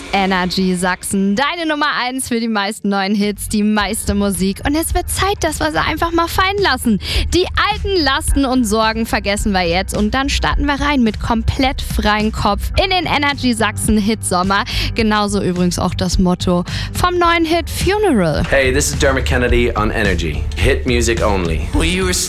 Energy Sachsen, deine Nummer 1 für die meisten neuen Hits, die meiste Musik. Und es wird Zeit, dass wir sie einfach mal fallen lassen. Die alten Lasten und Sorgen vergessen wir jetzt und dann starten wir rein mit komplett freiem Kopf in den Energy Sachsen Hitsommer. Genauso übrigens auch das Motto vom neuen Hit Funeral. Hey, this is Dermot Kennedy on Energy. Hit music only. Well, you were